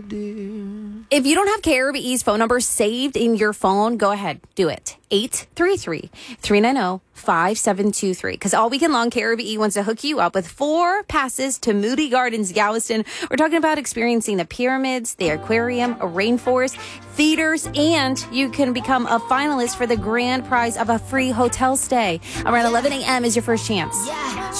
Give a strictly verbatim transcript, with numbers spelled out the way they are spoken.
If you don't have K R B E's phone number saved in your phone, go ahead. Do it. eight three three, three nine zero, five seven two three. Because all weekend long, K R B E wants to hook you up with four passes to Moody Gardens, Galveston. We're talking about experiencing the pyramids, the aquarium, a rainforest, theaters, and you can become a finalist for the grand prize of a free hotel stay. Around eleven a.m. is your first chance. Yeah.